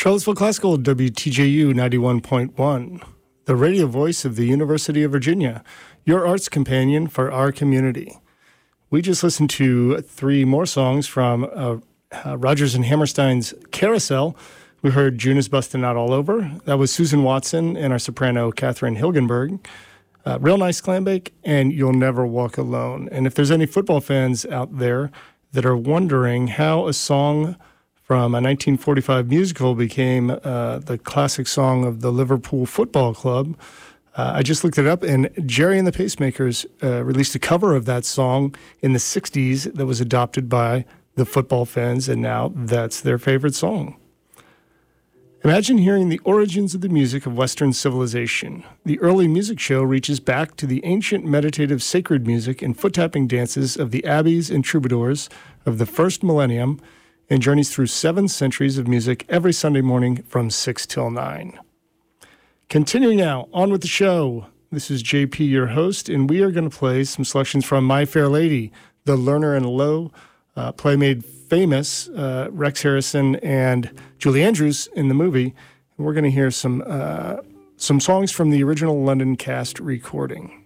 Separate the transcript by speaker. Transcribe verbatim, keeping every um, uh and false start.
Speaker 1: Charlottesville Classical, W T J U ninety-one point one, the radio voice of the University of Virginia, your arts companion for our community. We just listened to three more songs from uh, uh, Rodgers and Hammerstein's Carousel. We heard June is Bustin' Out All Over. That was Susan Watson and our soprano, Catherine Hilgenberg. Uh, Real Nice Clambake and You'll Never Walk Alone. And if there's any football fans out there that are wondering how a song from a nineteen forty-five musical became uh, the classic song of the Liverpool Football Club, uh, I just looked it up, and Jerry and the Pacemakers uh, released a cover of that song in the sixties that was adopted by the football fans, and now that's their favorite song. Imagine hearing the origins of the music of Western civilization. The early music show reaches back to the ancient meditative sacred music and foot-tapping dances of the abbeys and troubadours of the first millennium, and journeys through seven centuries of music every Sunday morning from six till nine. Continuing now, on with the show. This is J P, your host, and we are going to play some selections from My Fair Lady, the Lerner and Loewe uh, play made famous, uh, Rex Harrison and Julie Andrews in the movie. And we're going to hear some uh, some songs from the original London cast recording.